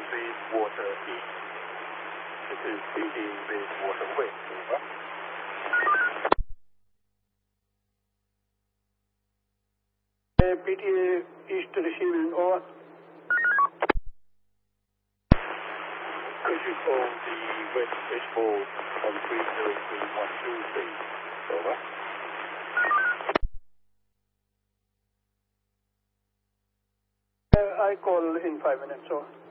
Bayswater East. This is BD Bayswater West, over. PTA East receiving, over. Could you call the West switchboard on 30312, please? Over. I call in 5 minutes, over.